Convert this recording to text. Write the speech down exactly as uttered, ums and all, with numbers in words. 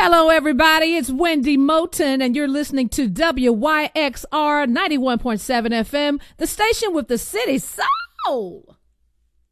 Hello, everybody. It's Wendy Moten, and you're listening to W Y X R ninety-one point seven F M, the station with the city soul.